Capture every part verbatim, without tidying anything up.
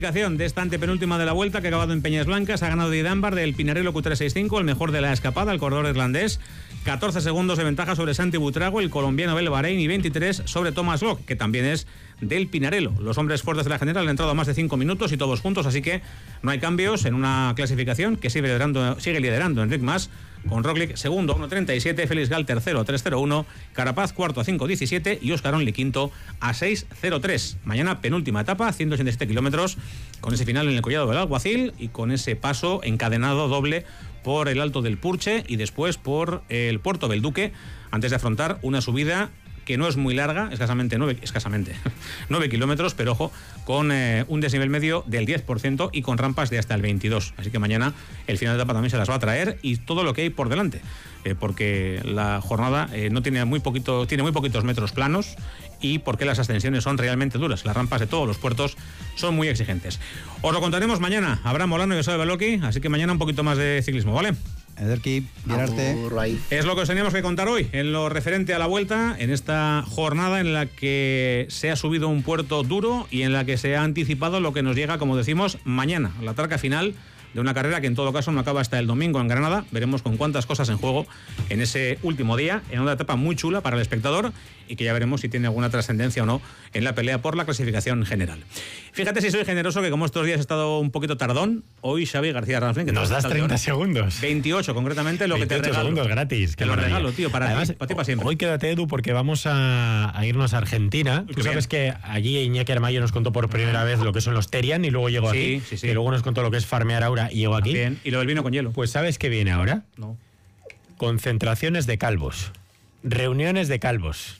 De esta antepenúltima de la vuelta que ha acabado en Peñas Blancas, ha ganado Di Dunbar del Pinarello Q tres sesenta y cinco, el mejor de la escapada, el corredor irlandés. catorce segundos de ventaja sobre Santi Buitrago, el colombiano del Bahrein, y veintitrés sobre Thomas Locke, que también es del Pinarello. Los hombres fuertes de la general han entrado a más de cinco minutos y todos juntos, así que no hay cambios en una clasificación que sigue liderando, sigue liderando Enric Mas, con Roglic segundo a uno treinta y siete, Félix Gal tercero a tres cero uno, Carapaz cuarto a cinco diecisiete y Óscar Only quinto a seis cero tres. Mañana penúltima etapa, ciento ochenta y siete kilómetros, con ese final en el Collado del Alguacil y con ese paso encadenado doble por el Alto del Purche y después por el Puerto del Duque, antes de afrontar una subida que no es muy larga, escasamente nueve, escasamente nueve kilómetros, pero ojo, con eh, un desnivel medio del diez por ciento y con rampas de hasta el veintidós. Así que mañana el final de etapa también se las va a traer y todo lo que hay por delante, eh, porque la jornada eh, no tiene muy poquito, tiene muy poquitos metros planos y porque las ascensiones son realmente duras. Las rampas de todos los puertos son muy exigentes. Os lo contaremos mañana. Habrá Molano y Osoe Beloki, así que mañana un poquito más de ciclismo, ¿vale? Ederki, mirarte. Es lo que os teníamos que contar hoy en lo referente a la vuelta, en esta jornada en la que se ha subido un puerto duro y en la que se ha anticipado lo que nos llega, como decimos, mañana, la tarca final de una carrera que en todo caso no acaba hasta el domingo en Granada. Veremos con cuántas cosas en juego en ese último día, en una etapa muy chula para el espectador y que ya veremos si tiene alguna trascendencia o no en la pelea por la clasificación general. Fíjate si soy generoso, que como estos días he estado un poquito tardón, hoy Xavi García Ramsflin, que nos das treinta segundos. veintiocho concretamente, lo que te regalo. segundos gratis. Te lo maravilla. regalo, tío, para Además, ti, para ti para siempre. Hoy quédate, Edu, porque vamos a, a irnos a Argentina. Uy, Tú sabes bien. que allí Iñaki Aramayo nos contó por primera vez lo que son los Terian y luego llegó sí, aquí. Sí, sí. Y luego nos contó lo que es farmear ahora y llegó aquí. Bien. Y lo del vino con hielo. Pues ¿sabes qué viene ahora? No. Concentraciones de calvos. Reuniones de calvos.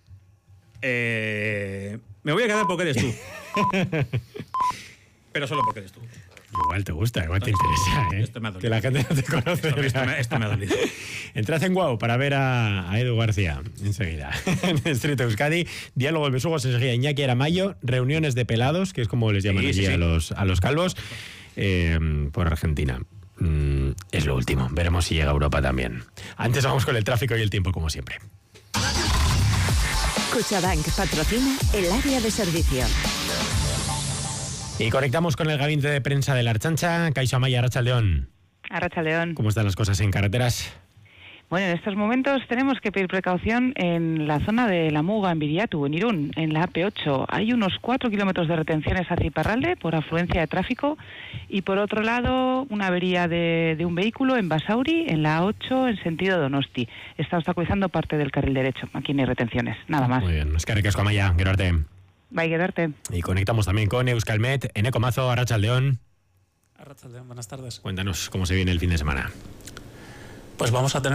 Eh, me voy a quedar porque eres tú. Pero solo porque eres tú. Igual te gusta, igual te interesa, ¿eh? Esto me ha dolido. Que la gente no te conoce. Esto, esto, me, esto me ha dolido. Entrad en Guau para ver a, a Edu García enseguida. En Street Euskadi, diálogo de besugos, enseguida Iñaki Aramayo, reuniones de pelados, que es como les llaman sí, allí sí, sí. A, los, a los calvos, eh, por Argentina. Mm, es lo último, veremos si llega a Europa también. Antes vamos con el tráfico y el tiempo, como siempre. CaixaBank patrocina el área de servicio. Y conectamos con el gabinete de prensa de la Ertzaintza. Kaixo Amaia, Arratsaldeon. Arratsaldeon. ¿Cómo están las cosas en carreteras? Bueno, en estos momentos tenemos que pedir precaución en la zona de La Muga, en Viriatu, en Irún, en la A P ocho. Hay unos cuatro kilómetros de retenciones hacia Iparralde por afluencia de tráfico y por otro lado una avería de, de un vehículo en Basauri, en la A ocho, en sentido Donosti. Está obstaculizando parte del carril derecho. Aquí no hay retenciones, nada más. Muy bien, eskerrik asko Amaia, gero arte. Bai, quedarte. Y conectamos también con Euskalmet, Eneko Mazo, Arratsaldeon. Arratsaldeon, buenas tardes. Cuéntanos cómo se viene el fin de semana. Pues vamos a tener